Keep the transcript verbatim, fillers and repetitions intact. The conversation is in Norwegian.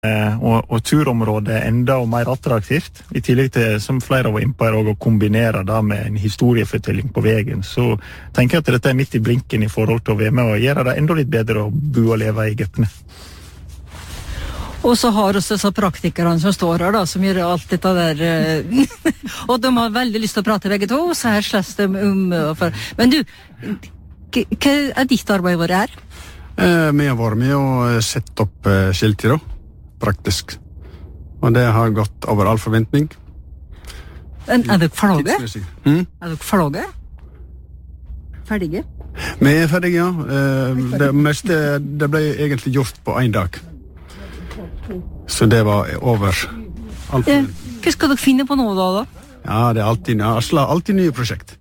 Og, og turområdet enda mer attraktivt, i tillegg til, som flere var inne på her, å kombinere det med en historiefortelling på veien, så tenker jeg at dette er midt i blinken i forhold til å være med og gjøre det enda litt bedre å bo og leve i Gøpne. Og så har også disse praktikerne som står her da, som gjør alt dette der, og de har veldig lyst til å prate begge to, så her slåss de om, men du, hva er ditt arbeid vært her? Eh, vi har vært med å sette opp eh, skilter da, praktisk. Og det har gått over all forventning. Men er dere ferdige? Mm? Er dere ferdige? Ferdige? Vi er ferdige, ja. Det meste det ble egentlig gjort på en dag. Så det var over all forventning. Hva skal dere finne på nå da, da? Ja, det er alltid, alltid nye prosjekt.